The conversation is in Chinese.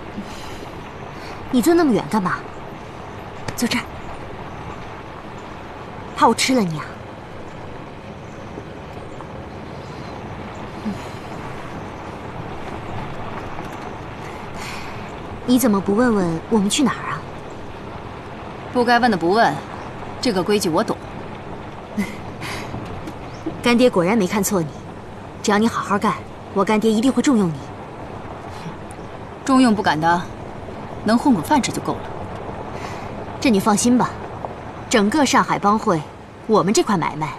你坐那么远干嘛？坐这儿。怕我吃了你啊？你怎么不问问我们去哪儿啊？ 不该问的不问，这个规矩我懂。 干爹果然没看错你，只要你好好干，我干爹一定会重用你。 重用不敢当，能混口饭吃就够了。 这你放心吧，整个上海帮会，我们这块买卖